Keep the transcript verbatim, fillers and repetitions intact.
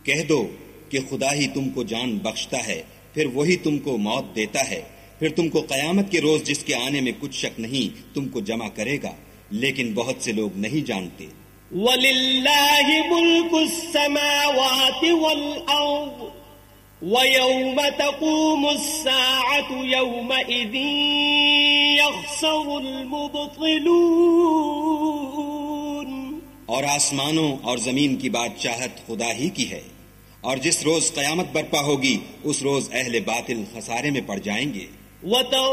कह दो कि खुदा ही तुमको जान बख्शता है, फिर वही तुमको मौत देता है, फिर तुमको कयामत के रोज जिसके आने में कुछ शक नहीं तुमको जमा करेगा, लेकिन बहुत से लोग नहीं जानते। वलिल्लाहि मुल्कुस्समावाति वल अर्द वयौम तक़ूमुस्साअतु यौमइज़िन यख़्सरुल मुब्तिलून। और आसमानों और जमीन की बादशाहत खुदा ही की है, और जिस रोज कयामत बर्पा होगी उस रोज अहले बातिल खसारे में पड़ जाएंगे।